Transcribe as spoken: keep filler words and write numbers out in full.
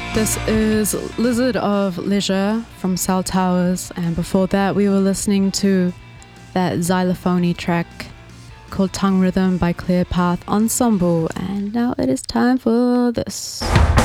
This is Lizard of Leisure from Cell Towers, and before that we were listening to that xylophony track called Tongue Rhythm by Clear Path Ensemble, and now it is time for this.